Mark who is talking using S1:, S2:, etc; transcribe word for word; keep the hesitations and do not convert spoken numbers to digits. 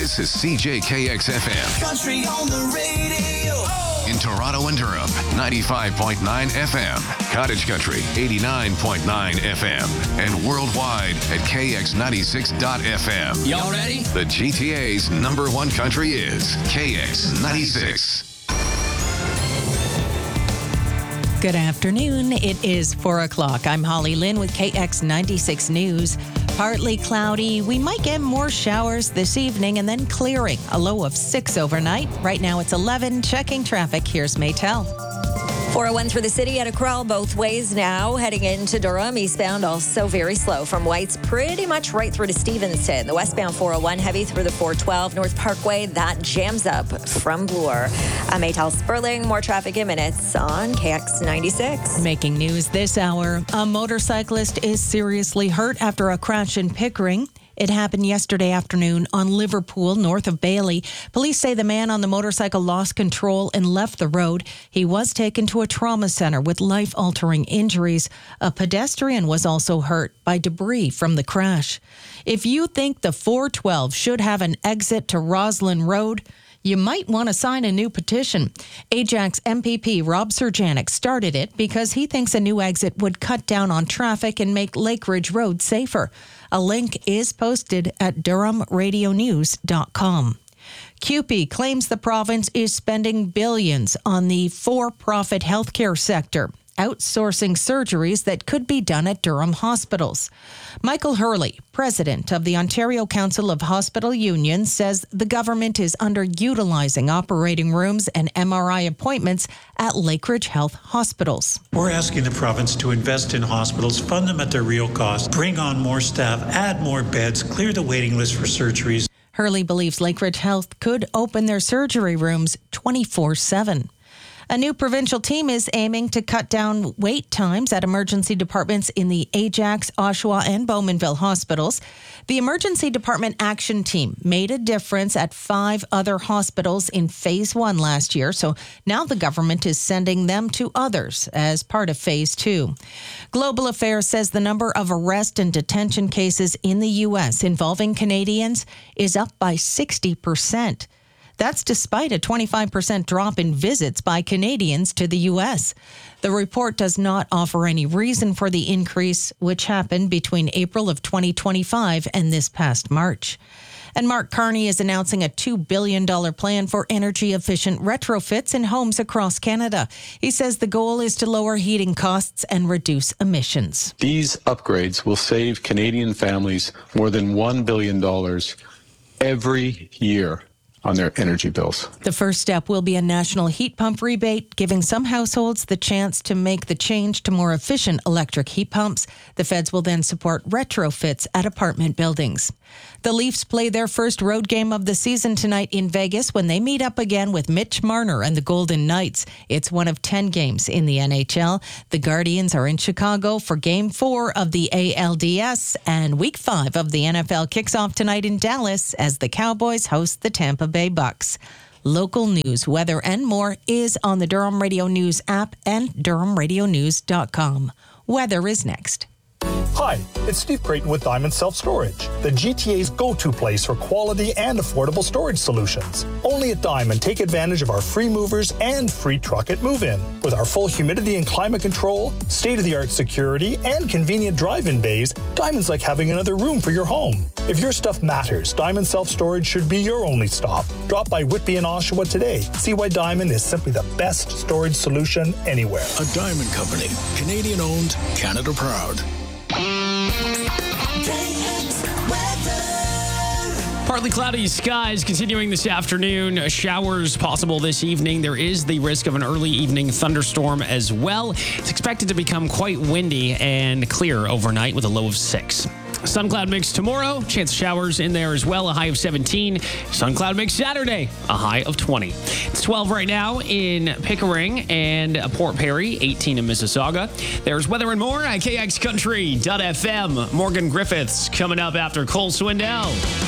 S1: This is C J K X F M.
S2: Country on the radio.
S1: In Toronto and Durham, ninety-five point nine F M. Cottage Country, eighty-nine point nine F M. And worldwide at K X ninety-six dot F M.
S2: Y'all ready?
S1: The G T A's number one country is K X ninety-six.
S3: Good afternoon. It is four o'clock. I'm Holly Lynn with K X ninety-six News. Partly cloudy. We might get more showers this evening and then clearing. A low of six overnight. Right now it's eleven. Checking traffic. Here's Maytel.
S4: four oh one through the city at a crawl both ways now. Heading into Durham, eastbound also very slow from White's pretty much right through to Stevenston. The westbound four oh one heavy through the four twelve North Parkway. That jams up from Bloor. I'm Maytel Sperling. More traffic in minutes on K X ninety-six.
S3: Making news this hour. A motorcyclist is seriously hurt after a crash in Pickering. It happened yesterday afternoon on Liverpool, north of Bailey. Police say the man on the motorcycle lost control and left the road. He was taken to a trauma center with life-altering injuries. A pedestrian was also hurt by debris from the crash. If you think the four twelve should have an exit to Roslyn Road, you might want to sign a new petition. Ajax M P P Rob Surjanic started it because he thinks a new exit would cut down on traffic and make Lakeridge Road safer. A link is posted at durham radio news dot com. C U P E claims the province is spending billions on the for-profit healthcare sector, outsourcing surgeries that could be done at Durham hospitals. Michael Hurley, president of the Ontario Council of Hospital Unions, says the government is underutilizing operating rooms and M R I appointments at Lakeridge Health hospitals.
S5: We're asking the province to invest in hospitals, fund them at their real cost, bring on more staff, add more beds, clear the waiting list for surgeries.
S3: Hurley believes Lakeridge Health could open their surgery rooms twenty-four seven. A new provincial team is aiming to cut down wait times at emergency departments in the Ajax, Oshawa, and Bowmanville hospitals. The Emergency Department Action Team made a difference at five other hospitals in Phase one last year, so now the government is sending them to others as part of Phase two. Global Affairs says the number of arrest and detention cases in the U S involving Canadians is up by sixty percent. That's despite a twenty-five percent drop in visits by Canadians to the U S. The report does not offer any reason for the increase, which happened between April of twenty twenty-five and this past March. And Mark Carney is announcing a two billion dollars plan for energy-efficient retrofits in homes across Canada. He says the goal is to lower heating costs and reduce emissions.
S6: These upgrades will save Canadian families more than one billion dollars every year on their energy bills.
S3: The first step will be a national heat pump rebate, giving some households the chance to make the change to more efficient electric heat pumps. The feds will then support retrofits at apartment buildings. The Leafs play their first road game of the season tonight in Vegas when they meet up again with Mitch Marner and the Golden Knights. It's one of ten games in the N H L. The Guardians are in Chicago for Game four of the A L D S, and Week five of the N F L kicks off tonight in Dallas as the Cowboys host the Tampa Bay Bucks. Local news, weather, and more is on the Durham Radio News app and durham radio news dot com. Weather is next.
S7: Hi, it's Steve Creighton with Diamond Self-Storage, the G T A's go-to place for quality and affordable storage solutions. Only at Diamond, take advantage of our free movers and free truck at move-in. With our full humidity and climate control, state-of-the-art security, and convenient drive-in bays, Diamond's like having another room for your home. If your stuff matters, Diamond Self-Storage should be your only stop. Drop by Whitby and Oshawa today. See why Diamond is simply the best storage solution anywhere.
S2: A Diamond Company, Canadian-owned, Canada proud.
S8: Partly cloudy skies continuing this afternoon. Showers possible this evening. There is the risk of an early evening thunderstorm as well. It's expected to become quite windy and clear overnight with a low of six. Sun cloud mix tomorrow. Chance of showers in there as well. A high of seventeen. Sun cloud mix Saturday. A high of twenty. It's twelve right now in Pickering and Port Perry. eighteen in Mississauga. There's weather and more at K X country dot F M. Morgan Griffiths coming up after Cole Swindell.